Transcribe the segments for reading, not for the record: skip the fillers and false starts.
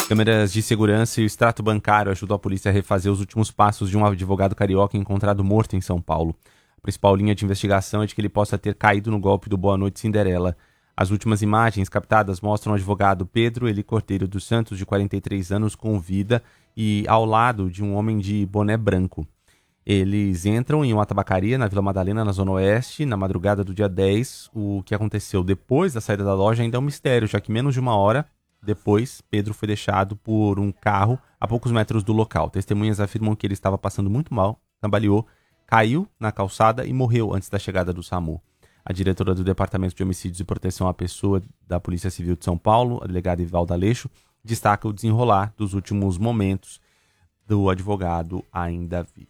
Câmeras de segurança e o extrato bancário ajudam a polícia a refazer os últimos passos de um advogado carioca encontrado morto em São Paulo. A principal linha de investigação é de que ele possa ter caído no golpe do Boa Noite Cinderela. As últimas imagens captadas mostram o advogado Pedro Eli Cordeiro dos Santos, de 43 anos, com vida e ao lado de um homem de boné branco. Eles entram em uma tabacaria na Vila Madalena, na Zona Oeste, na madrugada do dia 10. O que aconteceu depois da saída da loja ainda é um mistério, já que menos de uma hora depois, Pedro foi deixado por um carro a poucos metros do local. Testemunhas afirmam que ele estava passando muito mal, cambaleou, caiu na calçada e morreu antes da chegada do SAMU. A diretora do Departamento de Homicídios e Proteção à Pessoa da Polícia Civil de São Paulo, a delegada Ivalda Aleixo, destaca o desenrolar dos últimos momentos do advogado ainda vivo.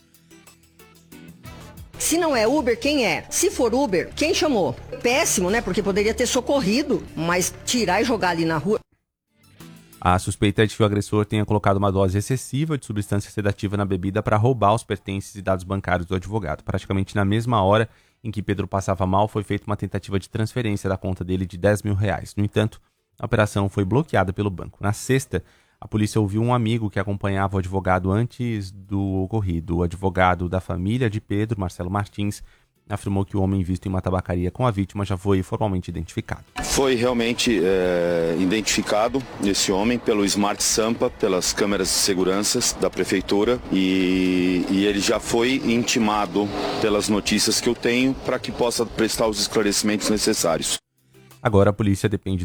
Se não é Uber, quem é? Se for Uber, quem chamou? Péssimo, né? Porque poderia ter socorrido, mas tirar e jogar ali na rua... A suspeita é de que o agressor tenha colocado uma dose excessiva de substância sedativa na bebida para roubar os pertences e dados bancários do advogado. Praticamente na mesma hora em que Pedro passava mal, foi feita uma tentativa de transferência da conta dele de R$10 mil. No entanto, a operação foi bloqueada pelo banco. Na sexta, a polícia ouviu um amigo que acompanhava o advogado antes do ocorrido. O advogado da família de Pedro, Marcelo Martins, afirmou que o homem visto em uma tabacaria com a vítima já foi formalmente identificado. Foi realmente identificado esse homem pelo Smart Sampa, pelas câmeras de segurança da prefeitura e ele já foi intimado pelas notícias que eu tenho para que possa prestar os esclarecimentos necessários. Agora a polícia depende